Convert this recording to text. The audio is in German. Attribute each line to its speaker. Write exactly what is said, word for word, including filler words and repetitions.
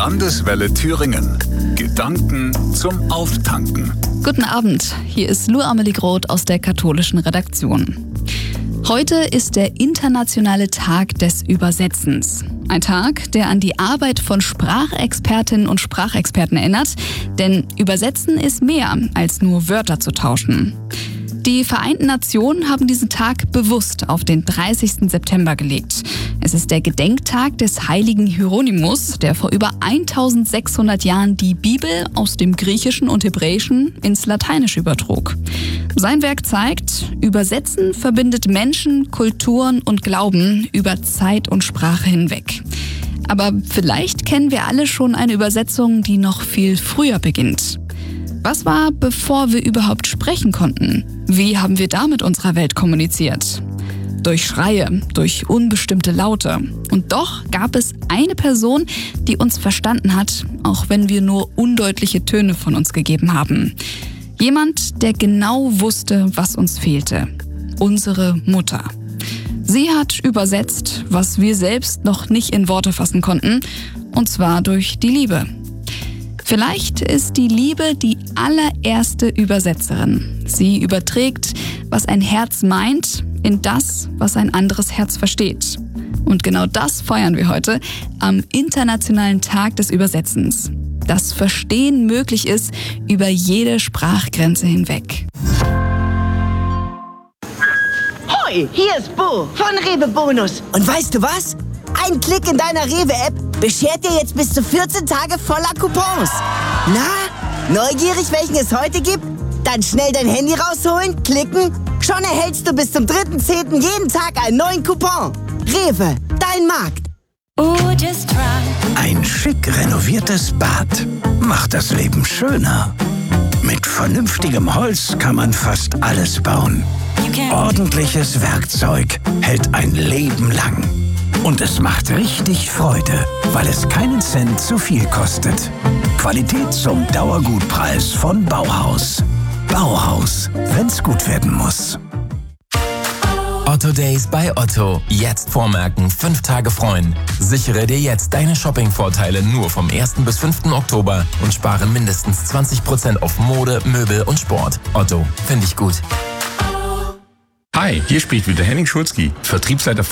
Speaker 1: Landeswelle Thüringen. Gedanken zum Auftanken.
Speaker 2: Guten Abend, hier ist Lou Amelie Groth aus der katholischen Redaktion. Heute ist der Internationale Tag des Übersetzens. Ein Tag, der an die Arbeit von Sprachexpertinnen und Sprachexperten erinnert, denn Übersetzen ist mehr als nur Wörter zu tauschen. Die Vereinten Nationen haben diesen Tag bewusst auf den dreißigsten September gelegt. Es ist der Gedenktag des heiligen Hieronymus, der vor über eintausendsechshundert Jahren die Bibel aus dem Griechischen und Hebräischen ins Lateinische übertrug. Sein Werk zeigt, Übersetzen verbindet Menschen, Kulturen und Glauben über Zeit und Sprache hinweg. Aber vielleicht kennen wir alle schon eine Übersetzung, die noch viel früher beginnt. Was war, bevor wir überhaupt sprechen konnten? Wie haben wir da mit unserer Welt kommuniziert? Durch Schreie, durch unbestimmte Laute. Und doch gab es eine Person, die uns verstanden hat, auch wenn wir nur undeutliche Töne von uns gegeben haben. Jemand, der genau wusste, was uns fehlte. Unsere Mutter. Sie hat übersetzt, was wir selbst noch nicht in Worte fassen konnten, und zwar durch die Liebe. Vielleicht ist die Liebe die allererste Übersetzerin. Sie überträgt, was ein Herz meint, in das, was ein anderes Herz versteht. Und genau das feiern wir heute am Internationalen Tag des Übersetzens. Dass Verstehen möglich ist über jede Sprachgrenze hinweg.
Speaker 3: Hoi, hier ist Bo von Rewe Bonus.
Speaker 4: Und weißt du was? Ein Klick in deiner Rewe-App beschert dir jetzt bis zu vierzehn Tage voller Coupons. Na, neugierig, welchen es heute gibt? Dann schnell dein Handy rausholen, klicken. Schon erhältst du bis zum dritten zehnten jeden Tag einen neuen Coupon. Rewe, dein Markt.
Speaker 5: Ein schick renoviertes Bad macht das Leben schöner. Mit vernünftigem Holz kann man fast alles bauen. Ordentliches Werkzeug hält ein Leben lang. Und es macht richtig Freude, weil es keinen Cent zu viel kostet. Qualität zum Dauergutpreis von Bauhaus. Bauhaus, wenn's gut werden muss.
Speaker 6: Otto Days bei Otto. Jetzt vormerken, fünf Tage freuen. Sichere dir jetzt deine Shopping-Vorteile nur vom ersten bis fünften Oktober und spare mindestens zwanzig Prozent auf Mode, Möbel und Sport. Otto, finde ich gut.
Speaker 7: Hi, hier spricht wieder Henning Schulzki, Vertriebsleiter